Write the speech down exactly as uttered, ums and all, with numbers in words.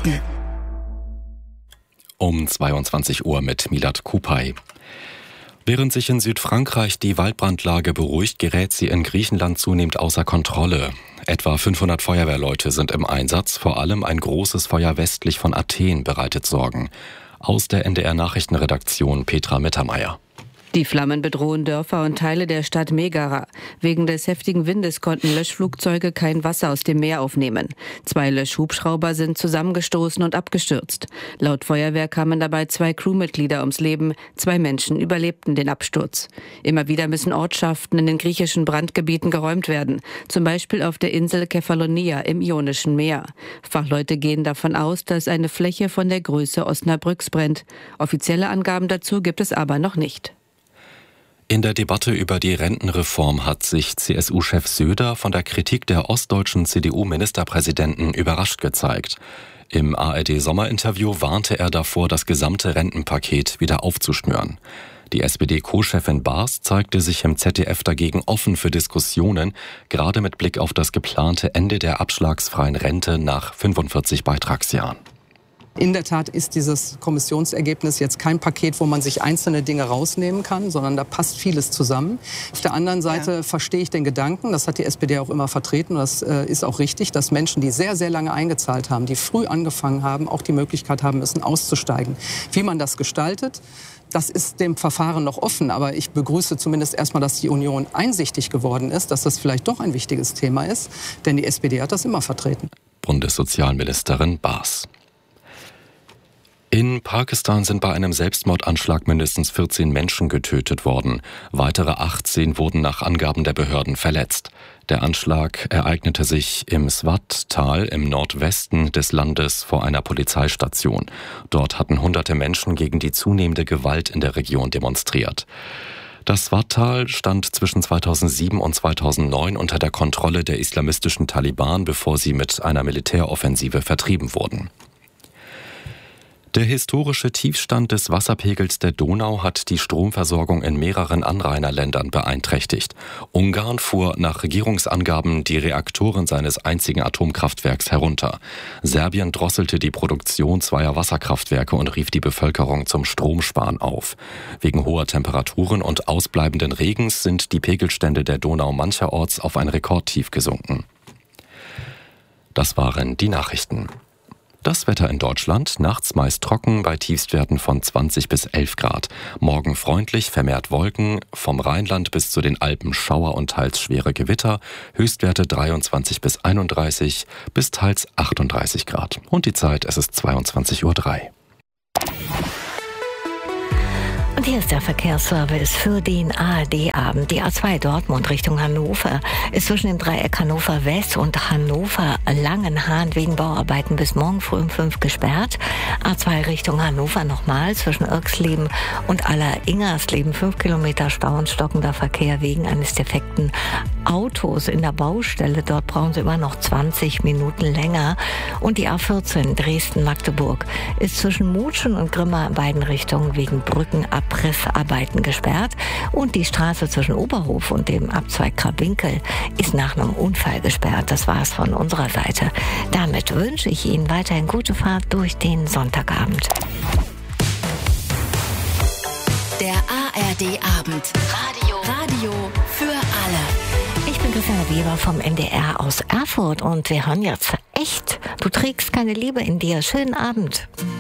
Nachrichten. Um zweiundzwanzig Uhr mit Milad Kupay. Während sich in Südfrankreich die Waldbrandlage beruhigt, gerät sie in Griechenland zunehmend außer Kontrolle. Etwa fünfhundert Feuerwehrleute sind im Einsatz, vor allem ein großes Feuer westlich von Athen bereitet Sorgen. Aus der N D R-Nachrichtenredaktion Petra Mittermeier. Die Flammen bedrohen Dörfer und Teile der Stadt Megara. Wegen des heftigen Windes konnten Löschflugzeuge kein Wasser aus dem Meer aufnehmen. Zwei Löschhubschrauber sind zusammengestoßen und abgestürzt. Laut Feuerwehr kamen dabei zwei Crewmitglieder ums Leben. Zwei Menschen überlebten den Absturz. Immer wieder müssen Ortschaften in den griechischen Brandgebieten geräumt werden. Zum Beispiel auf der Insel Kefalonia im Ionischen Meer. Fachleute gehen davon aus, dass eine Fläche von der Größe Osnabrücks brennt. Offizielle Angaben dazu gibt es aber noch nicht. In der Debatte über die Rentenreform hat sich C S U-Chef Söder von der Kritik der ostdeutschen C D U-Ministerpräsidenten überrascht gezeigt. Im A R D-Sommerinterview warnte er davor, das gesamte Rentenpaket wieder aufzuschnüren. Die S P D-Co-Chefin Baas zeigte sich im Z D F dagegen offen für Diskussionen, gerade mit Blick auf das geplante Ende der abschlagsfreien Rente nach fünfundvierzig Beitragsjahren. In der Tat ist dieses Kommissionsergebnis jetzt kein Paket, wo man sich einzelne Dinge rausnehmen kann, sondern da passt vieles zusammen. Auf der anderen Seite ja. verstehe ich den Gedanken, das hat die S P D auch immer vertreten, und das äh, ist auch richtig, dass Menschen, die sehr, sehr lange eingezahlt haben, die früh angefangen haben, auch die Möglichkeit haben müssen, auszusteigen. Wie man das gestaltet, das ist dem Verfahren noch offen, aber ich begrüße zumindest erstmal, dass die Union einsichtig geworden ist, dass das vielleicht doch ein wichtiges Thema ist, denn die S P D hat das immer vertreten. Bundessozialministerin Baas. In Pakistan sind bei einem Selbstmordanschlag mindestens vierzehn Menschen getötet worden. Weitere achtzehn wurden nach Angaben der Behörden verletzt. Der Anschlag ereignete sich im Swat-Tal im Nordwesten des Landes vor einer Polizeistation. Dort hatten hunderte Menschen gegen die zunehmende Gewalt in der Region demonstriert. Das Swat-Tal stand zwischen zweitausendsieben und zweitausendneun unter der Kontrolle der islamistischen Taliban, bevor sie mit einer Militäroffensive vertrieben wurden. Der historische Tiefstand des Wasserpegels der Donau hat die Stromversorgung in mehreren Anrainerländern beeinträchtigt. Ungarn fuhr nach Regierungsangaben die Reaktoren seines einzigen Atomkraftwerks herunter. Serbien drosselte die Produktion zweier Wasserkraftwerke und rief die Bevölkerung zum Stromsparen auf. Wegen hoher Temperaturen und ausbleibenden Regens sind die Pegelstände der Donau mancherorts auf ein Rekordtief gesunken. Das waren die Nachrichten. Das Wetter in Deutschland, nachts meist trocken bei Tiefstwerten von zwanzig bis elf Grad. Morgen freundlich, vermehrt Wolken, vom Rheinland bis zu den Alpen Schauer und teils schwere Gewitter, Höchstwerte dreiundzwanzig bis einunddreißig, bis teils achtunddreißig Grad. Und die Zeit, es ist zweiundzwanzig Uhr drei. Und hier ist der Verkehrsservice für den A R D-Abend. Die A zwei Dortmund Richtung Hannover ist zwischen dem Dreieck Hannover West und Hannover Langenhahn wegen Bauarbeiten bis morgen früh um fünf gesperrt. A zwei Richtung Hannover nochmal zwischen Irxleben und Aller-Ingersleben fünf Kilometer Stau und stockender Verkehr wegen eines defekten Autos in der Baustelle. Dort brauchen Sie immer noch zwanzig Minuten länger. Und die A vierzehn Dresden-Magdeburg ist zwischen Mutschen und Grimma in beiden Richtungen wegen Brückenabrissarbeiten gesperrt. Und die Straße zwischen Oberhof und dem Abzweig Krabwinkel ist nach einem Unfall gesperrt. Das war es von unserer Seite. Damit wünsche ich Ihnen weiterhin gute Fahrt durch den Sonntagabend. Der A R D-Abend. Radio. Radio für alle. Ich bin Christiane Weber vom N D R aus Erfurt und wir hören jetzt echt. Du trägst keine Liebe in dir. Schönen Abend.